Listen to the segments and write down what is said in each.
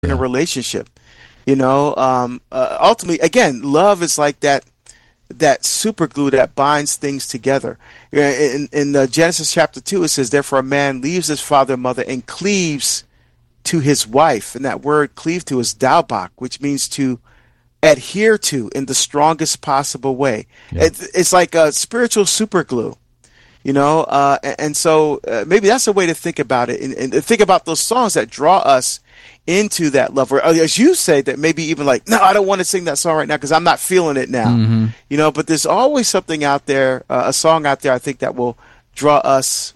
in a relationship. Ultimately, again, love is like that super glue that binds things together. In Genesis chapter 2, it says, therefore a man leaves his father and mother and cleaves to his wife. And that word cleave to is dalbak, which means to adhere to in the strongest possible way. Yeah. It's like a spiritual super glue. And so maybe that's a way to think about it, and think about those songs that draw us into that love, or as you say, that maybe even like, no, I don't want to sing that song right now because I'm not feeling it now. Mm-hmm. But there's always something out there, a song out there, I think, that will draw us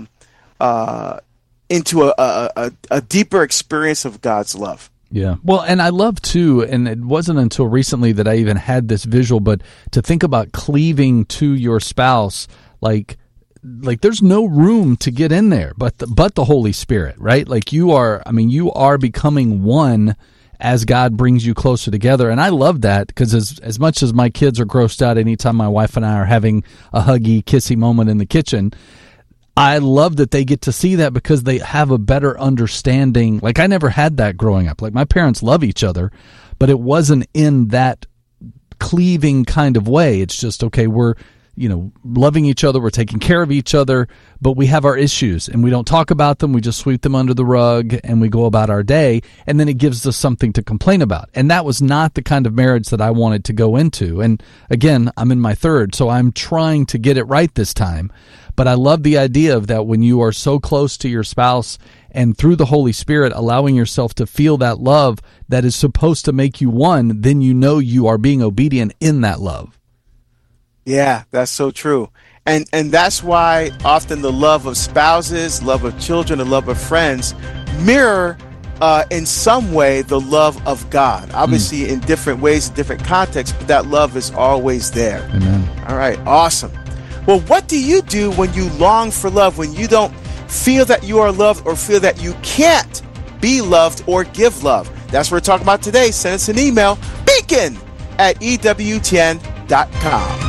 into a deeper experience of God's love. Yeah. Well, and I love too, and it wasn't until recently that I even had this visual, but to think about cleaving to your spouse, like there's no room to get in there but the Holy Spirit, right? Like you are becoming one as God brings you closer together. And I love that, because as much as my kids are grossed out anytime my wife and I are having a huggy, kissy moment in the kitchen, I love that they get to see that because they have a better understanding. Like I never had that growing up. Like my parents love each other, but it wasn't in that cleaving kind of way. It's just, okay, we're loving each other, we're taking care of each other, but we have our issues and we don't talk about them. We just sweep them under the rug and we go about our day, and then it gives us something to complain about. And that was not the kind of marriage that I wanted to go into. And again, I'm in my third, so I'm trying to get it right this time. But I love the idea of that when you are so close to your spouse and through the Holy Spirit allowing yourself to feel that love that is supposed to make you one, then you are being obedient in that love. Yeah, that's so true. And that's why often the love of spouses, love of children, and love of friends mirror in some way the love of God. Obviously in different ways, in different contexts, but that love is always there. Amen. All right, awesome. Well, what do you do when you long for love, when you don't feel that you are loved or feel that you can't be loved or give love? That's what we're talking about today. Send us an email, beacon@ewtn.com.